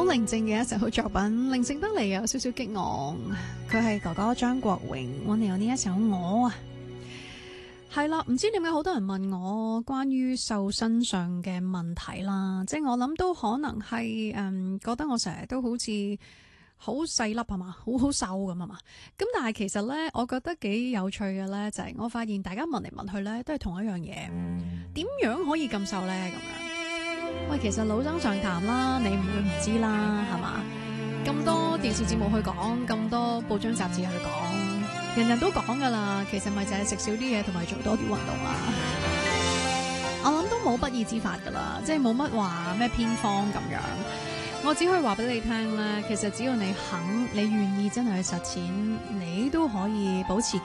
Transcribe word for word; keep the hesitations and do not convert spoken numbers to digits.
寧靜嘅一首好作品，寧靜得嚟有少少激昂。佢係哥哥張國榮，我哋有呢一首我啊，係啦，唔知點解好多人問我關於瘦身上嘅問題啦，即係我諗都可能係誒、嗯，覺得我成日都好似好細粒係嘛，好好瘦咁係嘛，咁但係其實咧，我覺得幾有趣嘅咧，就係我發現大家問嚟問去咧，都係同一樣嘢，點樣可以咁瘦咧咁樣？喂，其實老生常談啦，你唔會唔知啦，係嘛？咁多電視節目去講，咁多報章雜誌去講，人人都講噶啦。其實咪就係食少啲嘢，同埋做多啲運動啦。我諗都冇不二之法噶啦，即係冇乜話咩偏方咁樣。我只可以話俾你聽咧，其實只要你肯，你願意真係去實踐，你都可以保持